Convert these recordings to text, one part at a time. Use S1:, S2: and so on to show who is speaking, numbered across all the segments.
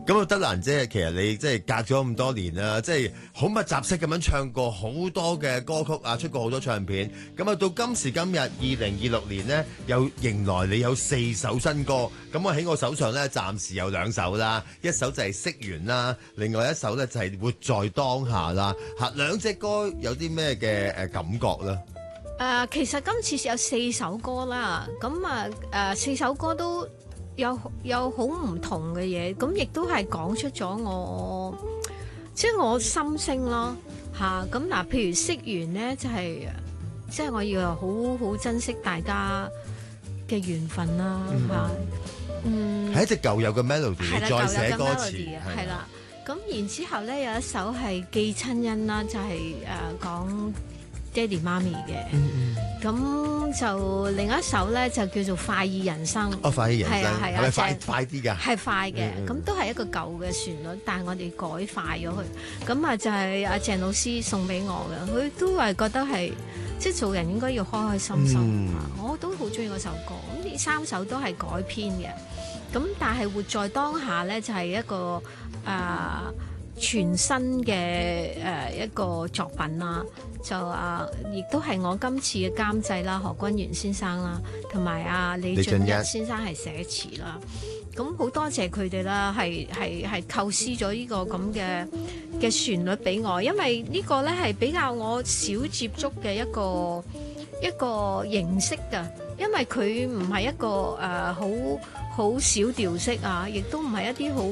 S1: 咁啊，德蘭姐，其實你即係隔咗咁多年啦，即係好密集式咁樣唱過好多嘅歌曲啊，出過好多唱片。咁啊，到今時今日2026年呢，又迎來你有4首新歌。咁我喺我手上呢，暫時有2首啦，一首就係《惜緣》啦，另外一首呢，就係《活在當下》啦。嚇，兩隻歌有啲咩嘅感覺呢？
S2: 其實今次有4首歌啦，咁4首歌都有好唔同嘅嘢，咁亦都係講出咗我即係我心聲咯嚇。咁嗱，譬如惜緣咧，就係即係我要好珍惜大家嘅緣分啦嚇。
S1: 係一隻舊有嘅 melody， 再寫歌詞
S2: 係啦。咁然之後咧，有一首係寄親恩啦，就係講爹哋媽咪嘅。咁就另一首咧就叫做快意人生。
S1: 快意人生係咪快啲㗎？
S2: 係快嘅，咁都係一個舊嘅旋律，但係我哋改快咗佢。咁啊就係阿鄭老師送俾我嘅，佢都係覺得係即係做人應該要開開心心。我都好中意嗰首歌。咁呢3首都係改編嘅。咁但係活在當下咧就係一個全新嘅一個作品啦，就亦都係我今次嘅監製啦，何君元先生啦，同埋李俊一先生係寫詞啦。咁好多謝佢哋啦，係構思咗呢個咁嘅旋律俾我，因為呢個咧係比較我少接觸嘅一個形式㗎，因為佢唔係一個好小調式啊，亦都唔係一啲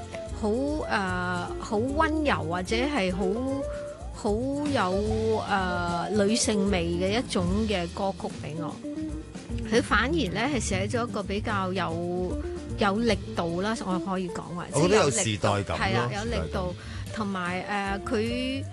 S2: 好溫柔或者係好有女性味嘅一種嘅歌曲俾我。佢反而咧係寫咗一個比較有力度啦，我可以講話。
S1: 我覺得有時代感咯。係啊，
S2: 有力度，同埋佢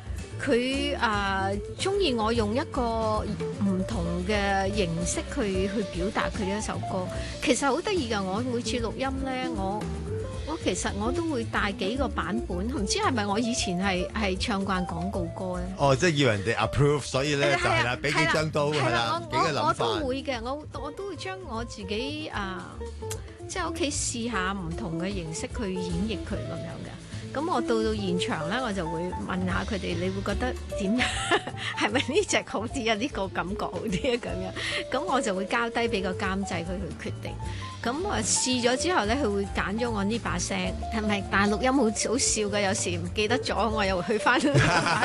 S2: 中意我用一個唔同嘅形式去表達佢呢一首歌。其實好得意㗎，我每次錄音咧，我其實我都會帶幾個版本，唔知係咪我以前係唱慣廣告歌咧？
S1: 即係要人哋 approve， 所以咧就係啦，俾幾張刀係啦，幾個諗法。
S2: 我都會嘅，我都會將我自己即係喺屋企試下唔同嘅形式去演繹佢咁樣嘅。咁我到現場咧，我就會問下佢哋，你會覺得點樣？係咪呢隻好啲啊？呢個感覺好啲啊？咁樣，咁我就會交低俾個監製佢去決定。咁我試咗之後咧，佢會揀咗我呢把聲，係咪？但係錄音好笑嘅，有時唔記得咗，我又去翻。